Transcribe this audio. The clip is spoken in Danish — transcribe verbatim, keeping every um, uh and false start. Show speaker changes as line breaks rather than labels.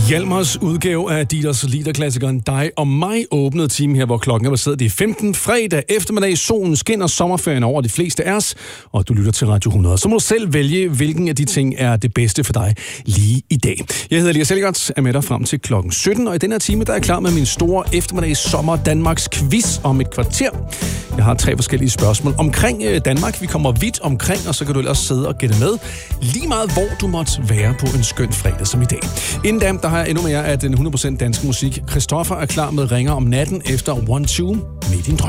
Hjalmars udgave af Dieters liederklassikeren Dig og mig åbnede time her, hvor klokken er baseret det er femten fredag eftermiddag. Solen skinner, sommerferien over de fleste af os, og du lytter til Radio hundrede. Så må du selv vælge, hvilken af de ting er det bedste for dig lige i dag. Jeg hedder Elias Elgaard, er med dig frem til klokken sytten, og i den her time der er jeg klar med min store eftermiddags sommer Danmarks quiz om et kvarter. Jeg har tre forskellige spørgsmål omkring Danmark. Vi kommer vidt omkring, og så kan du ellers sidde og gætte med lige meget, hvor du måtte være på en skøn fredag som i dag. Inden da, der har jeg endnu mere af den hundrede procent danske musik. Christoffer er klar med Ringer om natten efter One Two med din drøm.